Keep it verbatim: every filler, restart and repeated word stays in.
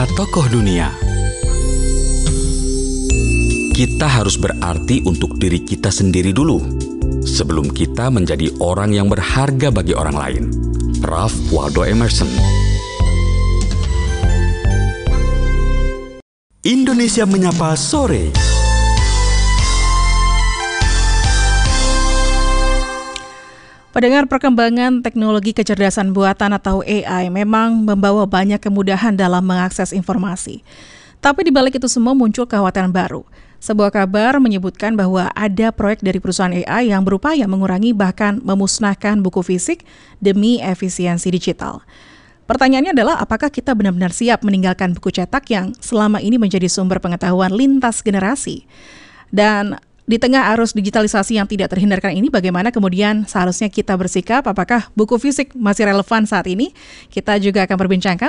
Cerita Tokoh Dunia. Kita harus berarti untuk diri kita sendiri dulu, sebelum kita menjadi orang yang berharga bagi orang lain. Ralph Waldo Emerson. Indonesia Menyapa Sore. Pendengar, perkembangan teknologi kecerdasan buatan atau A I memang membawa banyak kemudahan dalam mengakses informasi. Tapi di balik itu semua muncul kekhawatiran baru. Sebuah kabar menyebutkan bahwa ada proyek dari perusahaan A I yang berupaya mengurangi bahkan memusnahkan buku fisik demi efisiensi digital. Pertanyaannya adalah, apakah kita benar-benar siap meninggalkan buku cetak yang selama ini menjadi sumber pengetahuan lintas generasi? Dan di tengah arus digitalisasi yang tidak terhindarkan ini, bagaimana kemudian seharusnya kita bersikap? Apakah buku fisik masih relevan saat ini? Kita juga akan berbincangkan